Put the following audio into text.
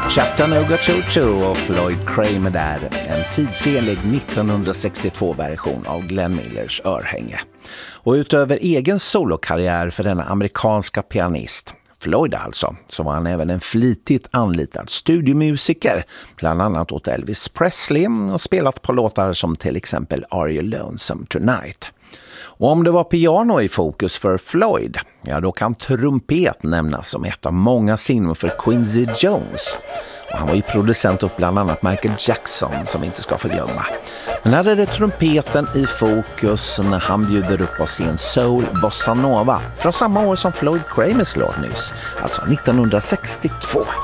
Chattanooga Choo Choo och Floyd Cramer där, en tidsenlig 1962-version av Glenn Millers Örhänge. Och utöver egen solokarriär för denna amerikanska pianist, Floyd alltså, så var han även en flitigt anlitad studiomusiker, bland annat åt Elvis Presley, och spelat på låtar som till exempel Are You Lonesome Tonight? Och om det var piano i fokus för Floyd, ja då kan trumpet nämnas som ett av många sinnen för Quincy Jones. Och han var ju producent åt bland annat Michael Jackson, som vi inte ska förglömma. Men här är det trumpeten i fokus när han bjuder upp oss i en soul bossa nova från samma år som Floyd Cramers låt nyss, alltså 1962.